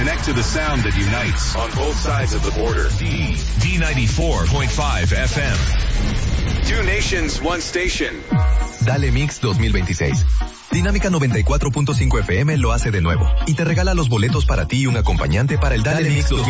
Connect to the sound that unites on both sides of the border. D94.5 FM. Two nations, one station. Dale Mix 2026. Dinámica 94.5 FM lo hace de nuevo y te regala los boletos para ti y un acompañante para el Dale Mix 2026.